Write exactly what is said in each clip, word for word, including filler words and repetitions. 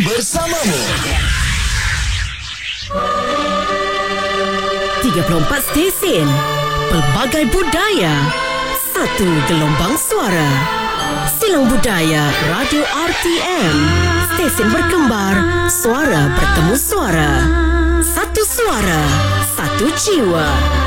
bersamamu. tiga puluh empat stesen, pelbagai budaya, satu gelombang suara. Silang Budaya Radio R T M. Stesen berkembar, suara bertemu suara. Satu suara, satu jiwa.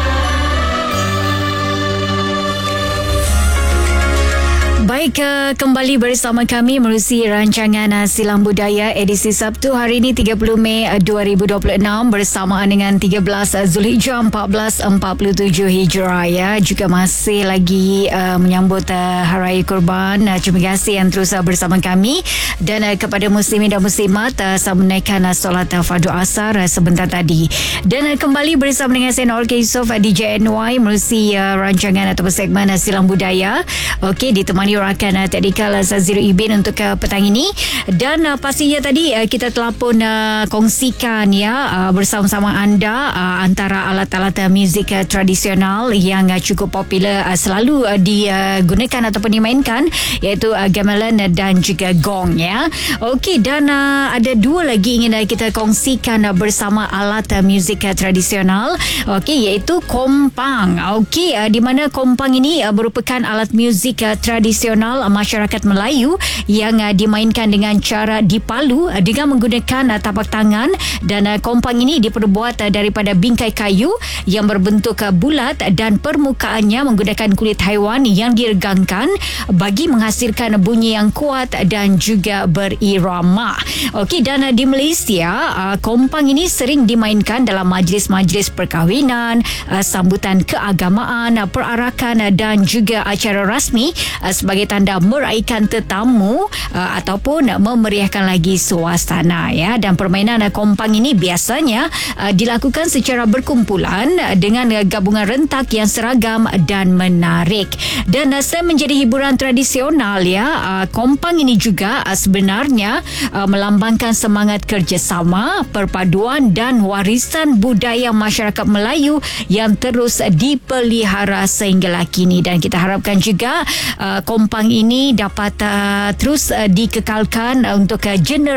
Baik, kembali bersama kami menerusi rancangan Silang Budaya edisi Sabtu hari ini tiga puluh Mei dua ribu dua puluh enam bersamaan dengan tiga belas Zulhijjah empat belas empat puluh tujuh Hijrah ya. Juga masih lagi uh, menyambut uh, Hari Raya Kurban. Uh, terima kasih yang terus uh, bersama kami dan uh, kepada muslimin dan muslimat uh, saat menaikkan uh, solat uh, fardu asar uh, sebentar tadi. Dan uh, kembali bersama dengan saya Nur Yusof uh, D J N Y menerusi uh, rancangan atau segmen uh, Silang Budaya. Okey, ditemani rakan uh, teknikal uh, Zazir Ibin untuk uh, petang ini. Dan uh, pastinya tadi uh, kita telah pun uh, kongsikan ya uh, bersama-sama anda uh, antara alat-alat uh, muzik uh, tradisional yang uh, cukup popular uh, selalu uh, digunakan ataupun dimainkan, iaitu uh, gamelan dan juga gong ya. Okey, dan uh, ada dua lagi ingin uh, kita kongsikan uh, bersama alat uh, muzik uh, tradisional. Okey, iaitu kompang. Okey, uh, di mana kompang ini uh, merupakan alat muzik uh, tradisional masyarakat Melayu yang uh, dimainkan dengan cara dipalu uh, dengan menggunakan uh, tapak tangan, dan uh, kompang ini diperbuat uh, daripada bingkai kayu yang berbentuk uh, bulat dan permukaannya menggunakan kulit haiwan yang diregangkan bagi menghasilkan bunyi yang kuat dan juga berirama. Okey, dan uh, di Malaysia uh, kompang ini sering dimainkan dalam majlis-majlis perkahwinan, uh, sambutan keagamaan, uh, perarakan uh, dan juga acara rasmi uh, sebagai tanda meraihkan tetamu uh, ataupun memeriahkan lagi suasana ya. Dan permainan uh, kompang ini biasanya uh, dilakukan secara berkumpulan uh, dengan uh, gabungan rentak yang seragam dan menarik. Dan uh, selain menjadi hiburan tradisional ya, uh, kompang ini juga uh, sebenarnya uh, melambangkan semangat kerjasama, perpaduan dan warisan budaya masyarakat Melayu yang terus dipelihara sehinggalah kini. Dan kita harapkan juga uh, kompang ini dapat uh, terus uh, dikekalkan uh, untuk uh,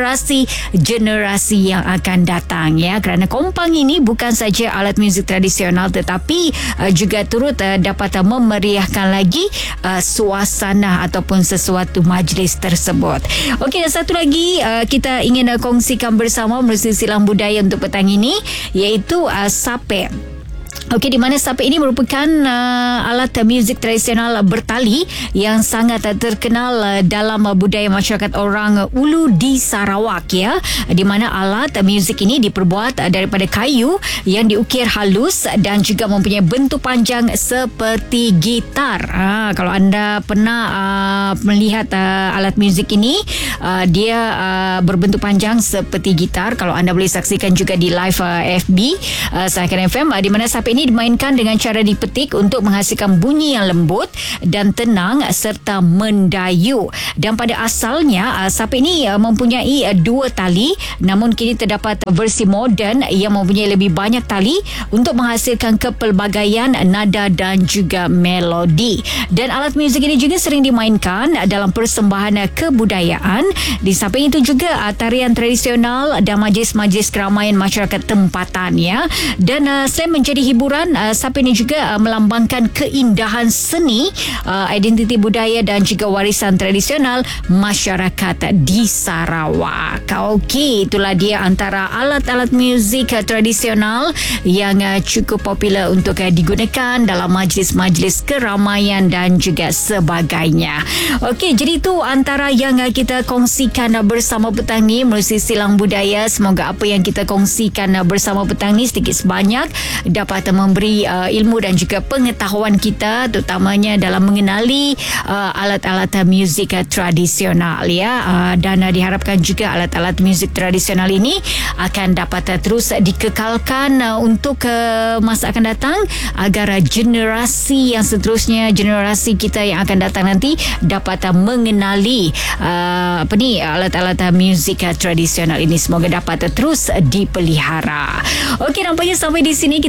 generasi-generasi yang akan datang ya, kerana kompang ini bukan saja alat muzik tradisional tetapi uh, juga turut uh, dapat uh, memeriahkan lagi uh, suasana ataupun sesuatu majlis tersebut. Okey, dan satu lagi uh, kita ingin uh, kongsikan bersama melalui Silang Budaya untuk petang ini, iaitu uh, sape. Okey, di mana sape ini merupakan uh, alat uh, muzik tradisional uh, bertali yang sangat uh, terkenal uh, dalam uh, budaya masyarakat orang uh, Ulu di Sarawak ya, di mana alat uh, muzik ini diperbuat uh, daripada kayu yang diukir halus dan juga mempunyai bentuk panjang seperti gitar. Ha, kalau anda pernah uh, melihat uh, alat muzik ini, uh, dia uh, berbentuk panjang seperti gitar. Kalau anda boleh saksikan juga di live uh, F B uh, Sahakan F M, uh, di mana sape ini dimainkan dengan cara dipetik untuk menghasilkan bunyi yang lembut dan tenang serta mendayu. Dan pada asalnya sape ini mempunyai dua tali, namun kini terdapat versi moden yang mempunyai lebih banyak tali untuk menghasilkan kepelbagaian nada dan juga melodi. Dan alat muzik ini juga sering dimainkan dalam persembahan kebudayaan. Di samping itu juga tarian tradisional dan majlis-majlis keramaian masyarakat tempatan ya. Dan uh, selain menjadi hiburan, Uh, sape ini juga uh, melambangkan keindahan seni, uh, identiti budaya dan juga warisan tradisional masyarakat di Sarawak. Okey, itulah dia antara alat-alat muzik uh, tradisional yang uh, cukup popular untuk uh, digunakan dalam majlis-majlis keramaian dan juga sebagainya. Okey, jadi itu antara yang uh, kita kongsikan uh, bersama petang ni melalui Silang Budaya. Semoga apa yang kita kongsikan uh, bersama petang ni sedikit sebanyak dapat uh, memberi uh, ilmu dan juga pengetahuan kita, terutamanya dalam mengenali uh, alat-alat uh, muzik uh, tradisional ya. Uh, dan uh, diharapkan juga alat-alat muzik tradisional ini akan dapat uh, terus dikekalkan uh, untuk uh, masa akan datang, agar uh, generasi yang seterusnya, generasi kita yang akan datang nanti dapat uh, mengenali uh, apa ni alat-alat uh, muzik uh, tradisional ini. Semoga dapat uh, terus uh, dipelihara. Okey, nampaknya sampai di sini kita bawakan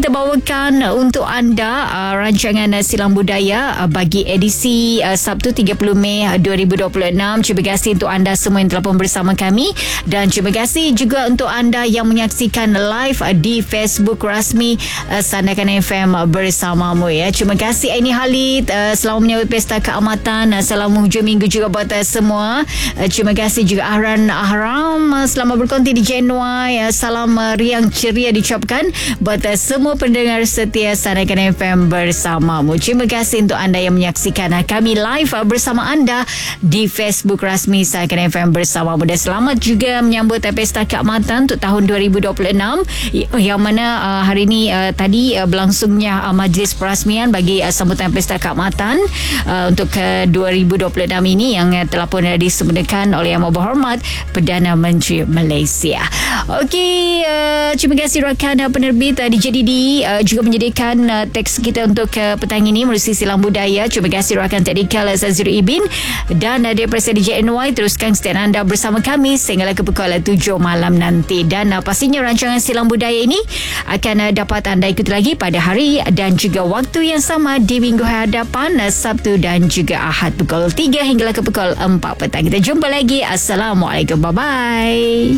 menyaksikan untuk anda uh, rancangan uh, Silang Budaya uh, bagi edisi uh, Sabtu tiga puluh Mei dua ribu dua puluh enam. Terima kasih untuk anda semua yang telah pun bersama kami, dan terima kasih juga untuk anda yang menyaksikan live uh, di Facebook rasmi uh, Sandakan F M bersamamu ya. Terima kasih Aini Halid, uh, selamat menyambut Pesta Keamatan, uh, selamat hujung minggu juga buat uh, semua. uh, terima kasih juga Ahran Ahram, uh, selamat berkonti di Januari. uh, salam uh, riang ceria diucapkan buat uh, semua pendengar setia Sandakan F M bersamamu. Terima kasih untuk anda yang menyaksikan uh, kami live uh, bersama anda di Facebook rasmi Sandakan F M bersamamu, dan selamat juga menyambut uh, Pesta Keamatan untuk tahun dua ribu dua puluh enam, yang mana uh, hari ini uh, tadi uh, berlangsungnya uh, majlis perasmian bagi uh, sambutan Pesta Keamatan uh, untuk uh, dua ribu dua puluh enam ini, yang uh, telah pun uh, disempurnakan oleh Yang Berhormat Perdana Menteri Malaysia. Okey, uh, terima kasih rakan uh, penerbit uh, D J Didi uh, juga menyediakan uh, teks kita untuk uh, petang ini melalui Silang Budaya. Terima kasih rakan teknikal uh, Zazir Ibin, dan uh, daripada D J N Y teruskan stand anda bersama kami sehinggalah ke pukul tujuh malam nanti, dan uh, pastinya rancangan Silang Budaya ini akan uh, dapat anda ikuti lagi pada hari dan juga waktu yang sama di minggu hadapan, uh, Sabtu dan juga Ahad pukul tiga hinggalah ke pukul empat petang. Kita jumpa lagi. Assalamualaikum, bye bye.